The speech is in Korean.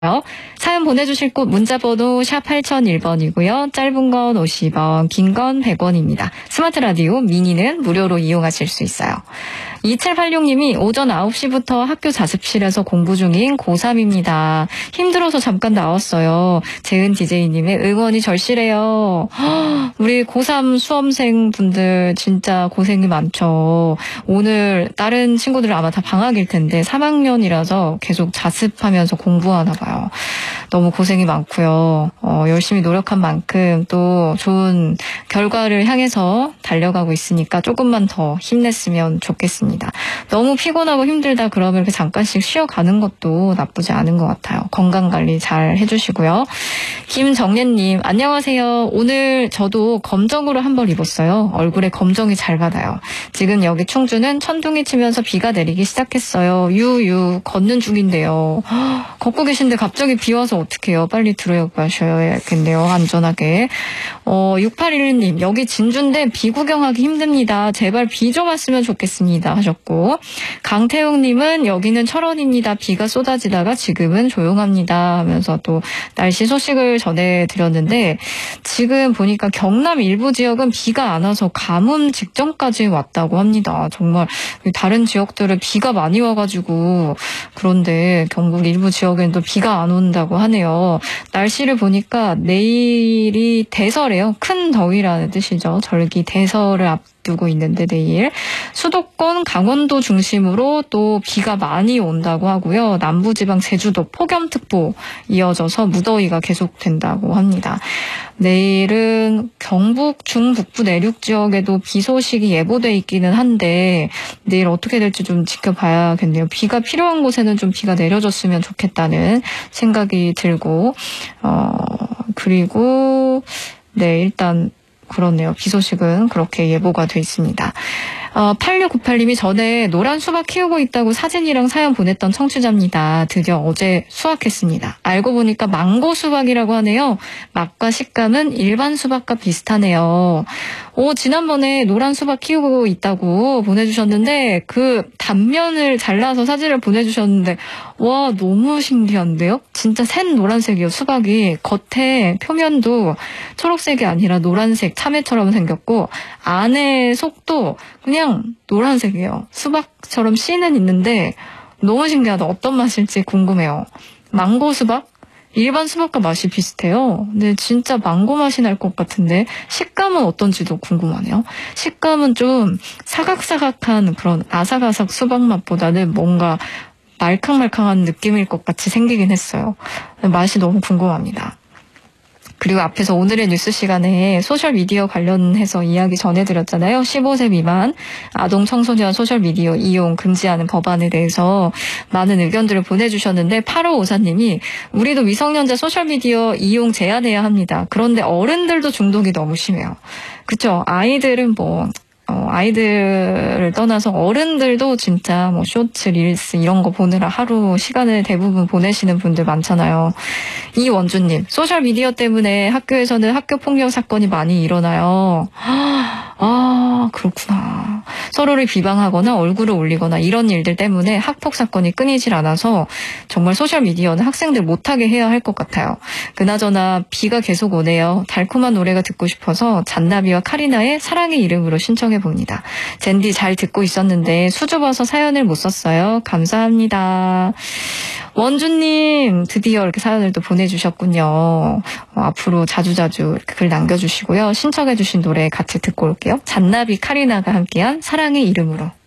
사연 보내주실 곳 문자번호 샵 8001번이고요. 짧은 건 50원, 긴 건 100원입니다. 스마트 라디오 미니는 무료로 이용하실 수 있어요. 2786님이 오전 9시부터 학교 자습실에서 공부 중인 고3입니다. 힘들어서 잠깐 나왔어요. 재은 DJ님의 응원이 절실해요. 우리 고3 수험생 분들 진짜 고생이 많죠. 오늘 다른 친구들은 아마 다 방학일 텐데 3학년이라서 계속 자습하면서 공부하나 봐요. 너무 고생이 많고요. 열심히 노력한 만큼 또 좋은 결과를 향해서 달려가고 있으니까 조금만 더 힘냈으면 좋겠습니다. 너무 피곤하고 힘들다 그러면 이렇게 잠깐씩 쉬어가는 것도 나쁘지 않은 것 같아요. 건강관리 잘 해주시고요. 김정래님 안녕하세요. 오늘 저도 검정으로 한 벌 입었어요. 얼굴에 검정이 잘 받아요. 지금 여기 충주는 천둥이 치면서 비가 내리기 시작했어요. 유유 걷는 중인데요. 걷고 계신데 갑자기 비 와서 어떡해요. 빨리 들어가셔야겠네요. 안전하게. 6811님 여기 진주인데 비 구경하기 힘듭니다. 제발 비 좀 왔으면 좋겠습니다 하셨고, 강태웅님은 여기는 철원입니다. 비가 쏟아지다가 지금은 조용합니다 하면서 또 날씨 소식을 전해드렸는데, 지금 보니까 경남 일부 지역은 비가 안 와서 가뭄 직전까지 왔다고 합니다. 정말 다른 지역들은 비가 많이 와가지고 그런데 경북 일부 지역에는 또 비가 안 온다고 하네요. 날씨를 보니까 내일이 대설이에요. 큰 더위라는 뜻이죠. 절기 대설을 앞두고 있는데 내일 수도권 강원도 중심으로 또 비가 많이 온다고 하고요. 남부지방 제주도 폭염특보 이어져서 무더위가 계속된다고 합니다. 내일은 경북 중북부 내륙 지역에도 비 소식이 예보돼 있기는 한데 내일 어떻게 될지 좀 지켜봐야겠네요. 비가 필요한 곳에는 좀 비가 내려줬으면 좋겠다는 생각이 들고, 그리고 네, 일단 그렇네요. 비 소식은 그렇게 예보가 돼 있습니다. 8698님이 전에 노란 수박 키우고 있다고 사진이랑 사연 보냈던 청취자입니다. 드디어 어제 수확했습니다. 알고 보니까 망고 수박이라고 하네요. 맛과 식감은 일반 수박과 비슷하네요. 지난번에 노란 수박 키우고 있다고 보내주셨는데 그 단면을 잘라서 사진을 보내주셨는데 와 너무 신기한데요? 진짜 샌 노란색이에요. 수박이 겉에 표면도 초록색이 아니라 노란색 참외처럼 생겼고 안에 속도 그냥 노란색이에요. 수박처럼 씨는 있는데 너무 신기하다. 어떤 맛일지 궁금해요. 망고 수박? 일반 수박과 맛이 비슷해요. 근데 진짜 망고 맛이 날 것 같은데 식감은 어떤지도 궁금하네요. 식감은 좀 사각사각한 그런 아삭아삭 수박 맛보다는 뭔가 말캉말캉한 느낌일 것 같이 생기긴 했어요. 맛이 너무 궁금합니다. 그리고 앞에서 오늘의 뉴스 시간에 소셜미디어 관련해서 이야기 전해드렸잖아요. 15세 미만 아동 청소년 소셜미디어 이용 금지하는 법안에 대해서 많은 의견들을 보내주셨는데 8554님이 우리도 미성년자 소셜미디어 이용 제한해야 합니다. 그런데 어른들도 중독이 너무 심해요. 그렇죠? 아이들은 아이들을 떠나서 어른들도 진짜 쇼츠, 릴스 이런 거 보느라 하루 시간을 대부분 보내시는 분들 많잖아요. 이원주님, 소셜미디어 때문에 학교에서는 학교폭력 사건이 많이 일어나요. 그렇구나. 서로를 비방하거나 얼굴을 올리거나 이런 일들 때문에 학폭 사건이 끊이질 않아서 정말 소셜미디어는 학생들 못하게 해야 할 것 같아요. 그나저나 비가 계속 오네요. 달콤한 노래가 듣고 싶어서 잔나비와 카리나의 사랑의 이름으로 신청해 봅니다. 젠디 잘 듣고 있었는데 수줍어서 사연을 못 썼어요. 감사합니다. 원주님 드디어 이렇게 사연을 또 보내주셨군요. 앞으로 자주자주 이렇게 글 남겨주시고요. 신청해주신 노래 같이 듣고 올게요. 잔나비 카리나가 함께한 사랑의 이름으로.